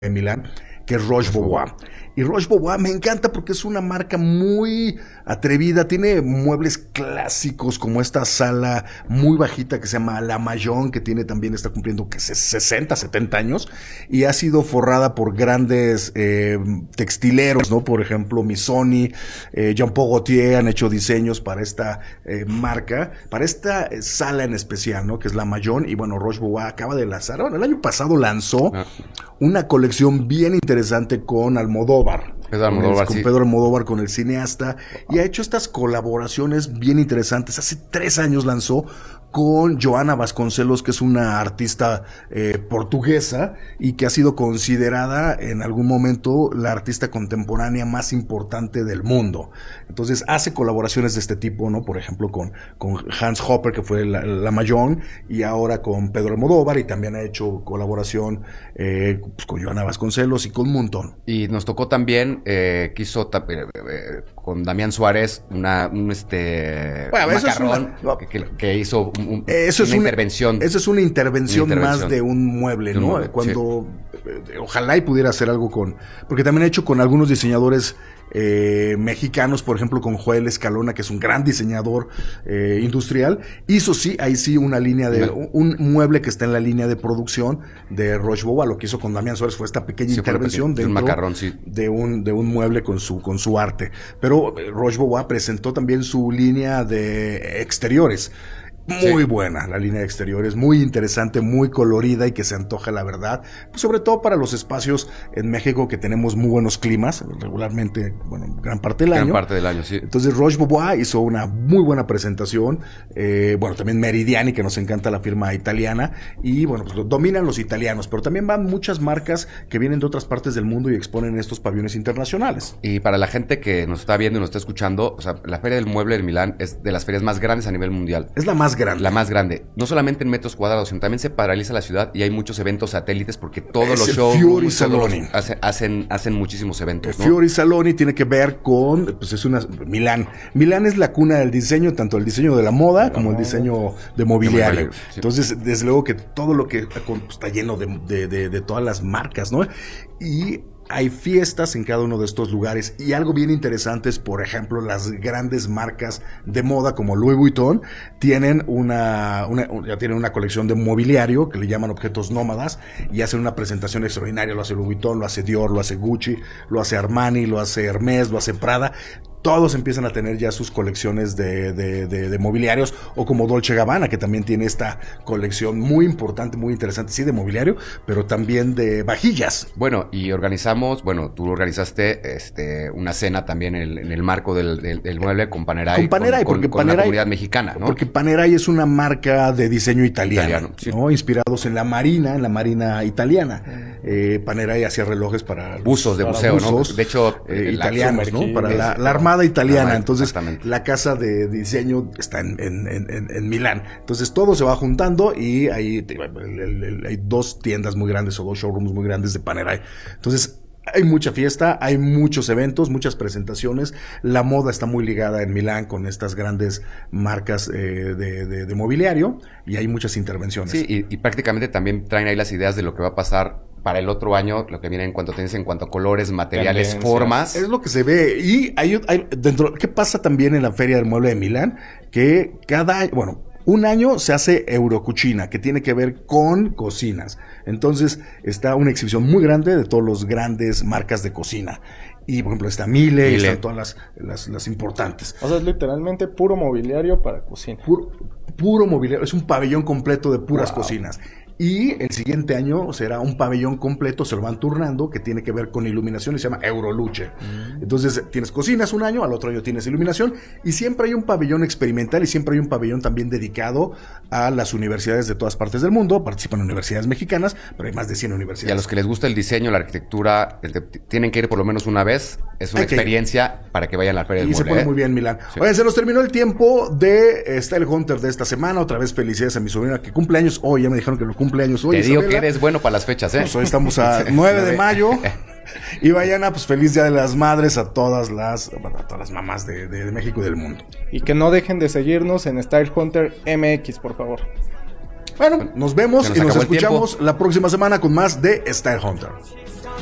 en Milán, que es Roche Bobois. Y Roche Bobois me encanta porque es una marca muy atrevida, tiene muebles clásicos como esta sala muy bajita que se llama La Maillon, que tiene también, está cumpliendo que 60, 70 años, y ha sido forrada por grandes textileros, ¿no? Por ejemplo, Missoni, Jean Paul Gaultier han hecho diseños para esta marca, para esta sala en especial, ¿no? Que es La Maillon, y bueno, Roche Bobois acaba de lanzar, bueno, el año pasado lanzó una colección bien interesante con Almodóvar. Con Pedro Almodóvar, con el cineasta, y ha hecho estas colaboraciones bien interesantes. Hace 3 años lanzó con Joana Vasconcelos, que es una artista portuguesa y que ha sido considerada en algún momento la artista contemporánea más importante del mundo. Entonces hace colaboraciones de este tipo, ¿no? Por ejemplo, con Hans Hopper, que fue la Maillon, y ahora con Pedro Almodóvar, y también ha hecho colaboración pues, con Joana Vasconcelos y con un montón. Y nos tocó también, quiso con Damián Suárez, un macarrón que hizo una intervención. Eso es una intervención más de un mueble, ¿no? Cuando ojalá y pudiera hacer algo porque también he hecho con algunos diseñadores mexicanos, por ejemplo con Joel Escalona, que es un gran diseñador industrial, hizo ahí sí una línea un mueble que está en la línea de producción de Roche Bobois. Lo que hizo con Damián Suárez fue esta pequeña intervención dentro de un mueble con su arte. Pero Roche Bobois presentó también su línea de exteriores. Muy buena la línea de exteriores, muy interesante, muy colorida y que se antoja, la verdad, pues sobre todo para los espacios en México que tenemos muy buenos climas, regularmente, bueno, gran parte del año, sí. Entonces Roche Bobois hizo una muy buena presentación, bueno, también Meridiani, que nos encanta la firma italiana, y bueno, pues lo dominan los italianos, pero también van muchas marcas que vienen de otras partes del mundo y exponen en estos pabellones internacionales. Y para la gente que nos está viendo y nos está escuchando, o sea, la Feria del Mueble de Milán es de las ferias más grandes a nivel mundial. Es la más grande. La más grande. No solamente en metros cuadrados, sino también se paraliza la ciudad y hay muchos eventos satélites porque todos los shows hacen muchísimos eventos, ¿no? Fiori Saloni tiene que ver con, pues es Milán. Milán es la cuna del diseño, tanto el diseño de la moda como el diseño de mobiliario. Sí. Entonces, desde luego que todo lo que está lleno de todas las marcas, ¿no? Y hay fiestas en cada uno de estos lugares, y algo bien interesante es, por ejemplo, las grandes marcas de moda como Louis Vuitton tienen ya tienen una colección de mobiliario que le llaman objetos nómadas, y hacen una presentación extraordinaria. Lo hace Louis Vuitton, lo hace Dior, lo hace Gucci, lo hace Armani, lo hace Hermès, lo hace Prada. Todos empiezan a tener ya sus colecciones de mobiliarios, o como Dolce Gabbana, que también tiene esta colección muy importante, muy interesante, sí, de mobiliario, pero también de vajillas. Bueno, y tú organizaste una cena también en el marco del mueble con Panerai. Con la comunidad mexicana, ¿no? Porque Panerai es una marca de diseño italiano, sí, ¿no? Inspirados en la marina italiana. Panerai hacía relojes para buzos de buceo, ¿no? De hecho, italianos, ¿no? Para la Armada italiana. Entonces la casa de diseño está en Milán. Entonces todo se va juntando y hay 2 tiendas muy grandes o 2 showrooms muy grandes de Panerai. Entonces hay mucha fiesta, hay muchos eventos, muchas presentaciones. La moda está muy ligada en Milán con estas grandes marcas de mobiliario, y hay muchas intervenciones. Sí, y prácticamente también traen ahí las ideas de lo que va a pasar para el otro año, lo que viene en cuanto a colores, materiales, formas. Es lo que se ve. Y hay dentro, ¿qué pasa también en la Feria del Mueble de Milán? Que un año se hace Eurocucina, que tiene que ver con cocinas. Entonces está una exhibición muy grande de todas las grandes marcas de cocina. Y por ejemplo está Miele. Están todas las importantes. O sea, es literalmente puro mobiliario para cocina. Puro mobiliario, es un pabellón completo de puras cocinas. Y el siguiente año será un pabellón completo, se lo van turnando, que tiene que ver con iluminación y se llama Euroluce. Entonces tienes cocinas un año, al otro año tienes iluminación, y siempre hay un pabellón experimental y siempre hay un pabellón también dedicado a las universidades de todas partes del mundo. Participan universidades mexicanas, pero hay más de 100 universidades. Y a los que les gusta el diseño, la arquitectura, tienen que ir por lo menos una vez. Es una experiencia para que vayan a la Feria del Mueble. Y se pone muy bien, Milán. Sí. Oigan, se nos terminó el tiempo de Style Hunter de esta semana. Otra vez felicidades a mi sobrina que cumple años hoy. Ya me dijeron que lo cumple años hoy. Te digo que eres bueno para las fechas, ¿eh? Pues hoy estamos a 9 de mayo. Y vayan pues feliz Día de las Madres a todas las mamás de México y del mundo. Y que no dejen de seguirnos en Style Hunter MX, por favor. Bueno, nos vemos y nos escuchamos la próxima semana con más de Style Hunter.